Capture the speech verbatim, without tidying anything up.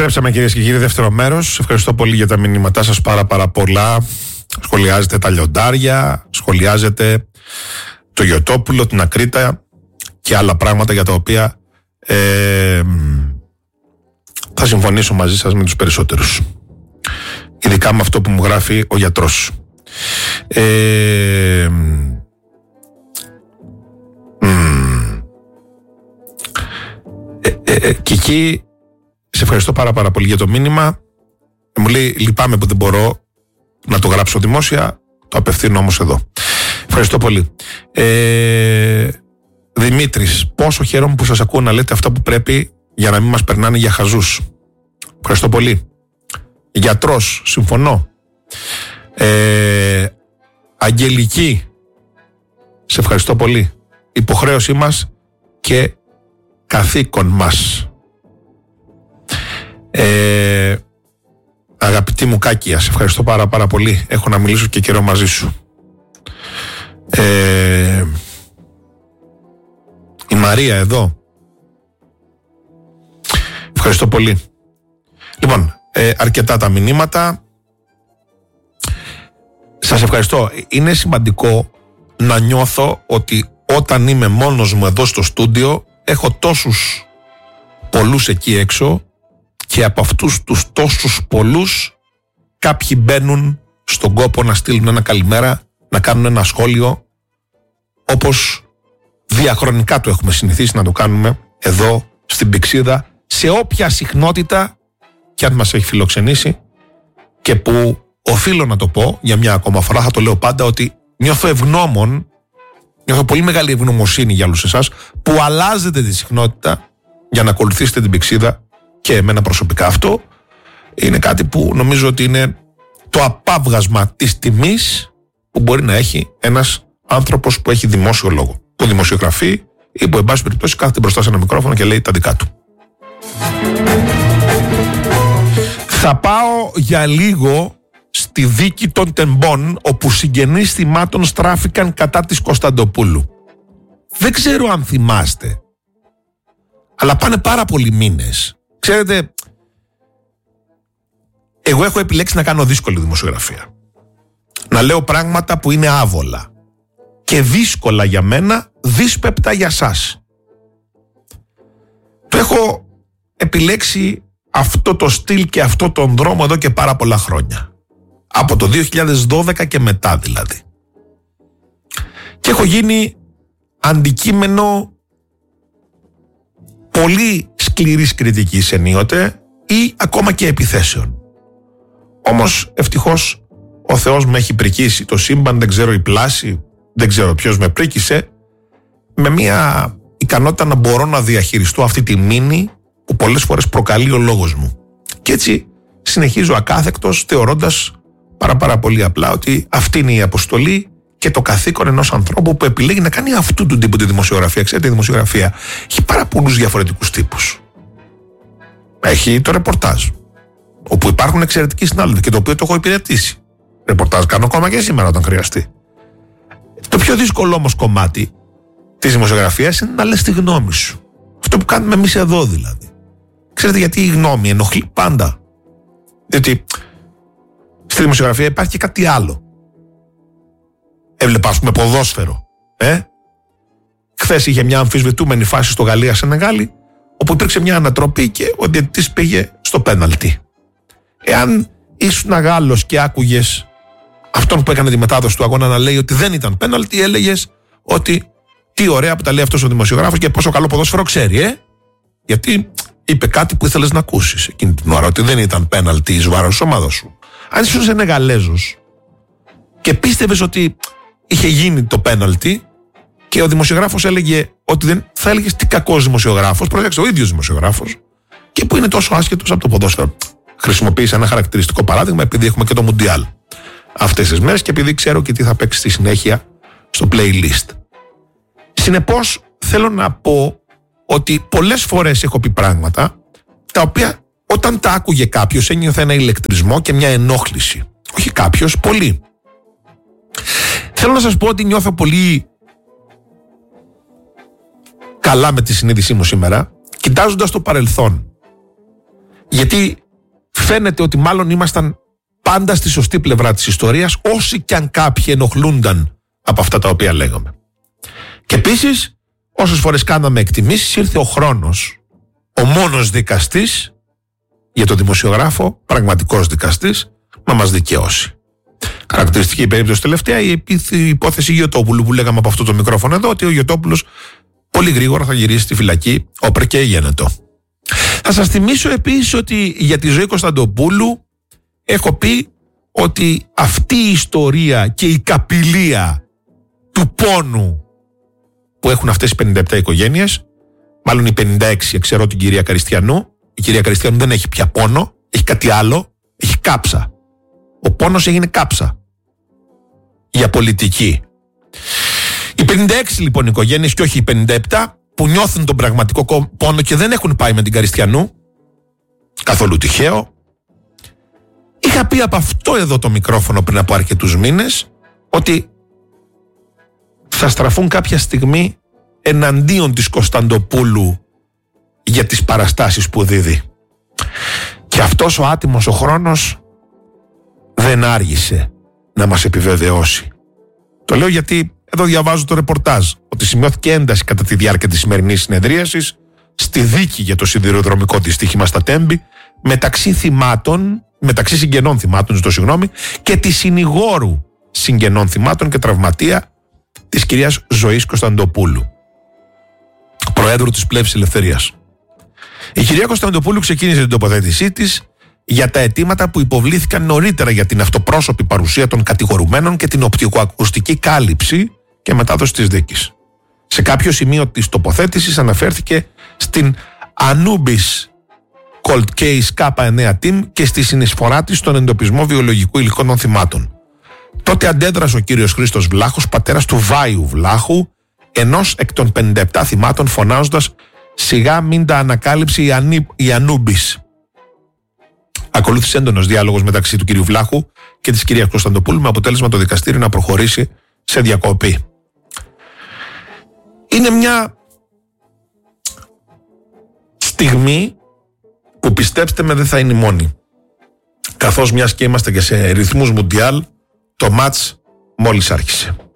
Επιστρέψαμε, κυρίες και κύριοι, δεύτερο μέρος. Ευχαριστώ πολύ για τα μηνύματά σας, πάρα πάρα πολλά. Σχολιάζετε τα λιοντάρια, σχολιάζετε το Γιωτόπουλο, την Ακρίτα και άλλα πράγματα για τα οποία ε, θα συμφωνήσω μαζί σας με τους περισσότερους. Ειδικά με αυτό που μου γράφει ο γιατρός. Ε, ε, ε, ε, και εκεί σε ευχαριστώ πάρα πάρα πολύ για το μήνυμα. Μου λέει λυπάμαι που δεν μπορώ να το γράψω δημόσια, το απευθύνω όμως εδώ. Ευχαριστώ πολύ. ε, Δημήτρης, πόσο χαίρομαι που σας ακούω να λέτε αυτά που πρέπει για να μην μας περνάνε για χαζούς. Ευχαριστώ πολύ. Γιατρός, συμφωνώ. ε, Αγγελική, σε ευχαριστώ πολύ. Υποχρέωσή μας και καθήκον μας. ε, Αγαπητή μου Κάκια, σε ευχαριστώ πάρα πάρα πολύ. Έχω να μιλήσω και καιρό μαζί σου. ε, Η Μαρία εδώ, ευχαριστώ πολύ. Λοιπόν, ε, αρκετά τα μηνύματα. Σας ευχαριστώ. Είναι σημαντικό να νιώθω ότι όταν είμαι μόνος μου εδώ στο στούντιο έχω τόσους πολλούς εκεί έξω και από αυτούς τους τόσους πολλούς κάποιοι μπαίνουν στον κόπο να στείλουν ένα καλημέρα, να κάνουν ένα σχόλιο, όπως διαχρονικά το έχουμε συνηθίσει να το κάνουμε εδώ στην Πυξίδα, σε όποια συχνότητα και αν μας έχει φιλοξενήσει, και που οφείλω να το πω για μια ακόμα φορά, θα το λέω πάντα, ότι νιώθω ευγνώμων, νιώθω πολύ μεγάλη ευγνωμοσύνη για όλους εσάς που αλλάζετε τη συχνότητα για να ακολουθήσετε την Πυξίδα. Και εμένα προσωπικά αυτό είναι κάτι που νομίζω ότι είναι το απάβγασμα της τιμής που μπορεί να έχει ένας άνθρωπος που έχει δημόσιο λόγο, που δημοσιογραφεί ή που εν πάση περιπτώσει κάθεται μπροστά σε ένα μικρόφωνο και λέει τα δικά του. Θα πάω για λίγο στη δίκη των Τεμπών, όπου συγγενείς θυμάτων στράφηκαν κατά της Κωνσταντοπούλου. Δεν ξέρω αν θυμάστε, αλλά πάνε πάρα πολλοί μήνες. Ξέρετε, εγώ έχω επιλέξει να κάνω δύσκολη δημοσιογραφία. Να λέω πράγματα που είναι άβολα και δύσκολα για μένα, δύσπεπτα για σας. Το έχω επιλέξει αυτό το στυλ και αυτό τον δρόμο εδώ και πάρα πολλά χρόνια. Από το δύο χιλιάδες δώδεκα και μετά δηλαδή. Και έχω γίνει αντικείμενο πολύ σκληρής κριτικής ενίοτε ή ακόμα και επιθέσεων. Όμως ευτυχώς ο Θεός με έχει πρικήσει, το σύμπαν, δεν ξέρω η πλάση, δεν ξέρω ποιος με πρίκησε, με μια ικανότητα να μπορώ να διαχειριστώ αυτή τη μήνυ που πολλές φορές προκαλεί ο λόγος μου. Και έτσι συνεχίζω ακάθεκτος, θεωρώντας πάρα πάρα πολύ απλά ότι αυτή είναι η αποστολή και το καθήκον ενός ανθρώπου που επιλέγει να κάνει αυτού του τύπου τη δημοσιογραφία. Ξέρετε, η δημοσιογραφία έχει πάρα πολλούς διαφορετικούς τύπους. Έχει το ρεπορτάζ, όπου υπάρχουν εξαιρετικοί συνάδελφοι και το οποίο το έχω υπηρετήσει. Ρεπορτάζ κάνω ακόμα και σήμερα όταν χρειαστεί. Το πιο δύσκολο όμως κομμάτι της δημοσιογραφίας είναι να λες τη γνώμη σου. Αυτό που κάνουμε εμείς εδώ δηλαδή. Ξέρετε γιατί η γνώμη ενοχλεί πάντα? Διότι στη δημοσιογραφία υπάρχει και κάτι άλλο. Έβλεπα, ας πούμε, ποδόσφαιρο. Ε? Χθες είχε μια αμφισβητούμενη φάση στο Γαλλία-Σενεγάλη, όπου υπήρξε μια ανατροπή και ο διαιτητής πήγε στο πέναλτι. Εάν ήσουν Γάλλος και άκουγες αυτόν που έκανε τη μετάδοση του αγώνα να λέει ότι δεν ήταν πέναλτι, έλεγες ότι τι ωραία που τα λέει αυτός ο δημοσιογράφος και πόσο καλό ποδόσφαιρο ξέρει, ε? Γιατί είπε κάτι που ήθελες να ακούσεις εκείνη την ώρα, ότι δεν ήταν πέναλτι εις βάρος της ομάδας σου. Αν ήσουν Σενεγαλέζος και πίστευες ότι είχε γίνει το πέναλτι και ο δημοσιογράφος έλεγε ότι δεν, θα έλεγες τι κακός δημοσιογράφος, πρόσεξε, ο ίδιος δημοσιογράφος, και που είναι τόσο άσχετος από το ποδόσφαιρο. Χρησιμοποίησα ένα χαρακτηριστικό παράδειγμα επειδή έχουμε και το Μουντιάλ αυτές τις μέρες και επειδή ξέρω και τι θα παίξει στη συνέχεια στο playlist. Συνεπώς θέλω να πω ότι πολλές φορές έχω πει πράγματα τα οποία όταν τα άκουγε κάποιος ένιωθε ένα ηλεκτρισμό και μια ενόχληση. Όχι κάποιος, πολλοί. Θέλω να σας πω ότι νιώθω πολύ καλά με τη συνείδησή μου σήμερα, κοιτάζοντας το παρελθόν. Γιατί φαίνεται ότι μάλλον ήμασταν πάντα στη σωστή πλευρά της ιστορίας, όσοι κι αν κάποιοι ενοχλούνταν από αυτά τα οποία λέγαμε. Και επίσης, όσες φορές κάναμε εκτιμήσεις, ήρθε ο χρόνος, ο μόνος δικαστής για τον δημοσιογράφο, πραγματικός δικαστής, να μας δικαιώσει. Χαρακτηριστική περίπτωση τελευταία, η υπόθεση Γιωτόπουλου, που λέγαμε από αυτό το μικρόφωνο εδώ, ότι ο Γιωτόπουλος πολύ γρήγορα θα γυρίσει στη φυλακή, όπερ και γένετο. Θα σας θυμίσω επίσης ότι για τη ζωή Κωνσταντοπούλου έχω πει ότι αυτή η ιστορία και η καπηλεία του πόνου που έχουν αυτές οι πενήντα επτά οικογένειες, μάλλον οι πενήντα έξι, ξέρω την κυρία Καριστιανού, η κυρία Καριστιανού δεν έχει πια πόνο, έχει κάτι άλλο, έχει κάψα. Ο πόνος έγινε κάψα για πολιτική. Οι πενήντα έξι λοιπόν οικογένειες και όχι οι πενήντα επτά που νιώθουν τον πραγματικό πόνο και δεν έχουν πάει με την Καριστιανού, καθόλου τυχαίο. Είχα πει από αυτό εδώ το μικρόφωνο πριν από αρκετούς μήνες ότι θα στραφούν κάποια στιγμή εναντίον της Κωνσταντοπούλου για τις παραστάσεις που δίδει. Και αυτός ο άτιμος ο χρόνος δεν άργησε να μας επιβεβαιώσει. Το λέω γιατί εδώ διαβάζω το ρεπορτάζ ότι σημειώθηκε ένταση κατά τη διάρκεια της σημερινής συνεδρίασης στη δίκη για το σιδηροδρομικό δυστύχημα στα Τέμπη μεταξύ θυμάτων, μεταξύ συγγενών θυμάτων, στο συγγνώμη, και τη συνηγόρου συγγενών θυμάτων και τραυματία της κυρίας Ζωής Κωνσταντοπούλου, Προέδρου της Πλεύσης Ελευθερίας. Η κυρία Κωνσταντοπούλου ξεκίνησε την τοποθέτησή της για τα αιτήματα που υποβλήθηκαν νωρίτερα για την αυτοπρόσωπη παρουσία των κατηγορουμένων και την οπτικοακουστική κάλυψη και μετάδοση της δίκης. Σε κάποιο σημείο της τοποθέτησης αναφέρθηκε στην Anubis Cold Case K εννιά Team και στη συνεισφορά της στον εντοπισμό βιολογικού υλικών των θυμάτων. Τότε αντέδρασε ο κύριος Χρήστος Βλάχος, πατέρας του Βάιου Βλάχου, ενός εκ των πενήντα επτά θυμάτων, φωνάζοντας «Σιγά μην τα ανακάλυψε η, Ανί, η Ανούμπης». Ακολούθησε έντονος διάλογος μεταξύ του κυρίου Βλάχου και της κυρίας Κωνσταντοπούλου, με αποτέλεσμα το δικαστήριο να προχωρήσει σε διακοπή. Είναι μια στιγμή που, πιστέψτε με, δεν θα είναι η μόνη. Καθώς μιας και είμαστε και σε ρυθμούς μουντιάλ, το μάτς μόλις άρχισε.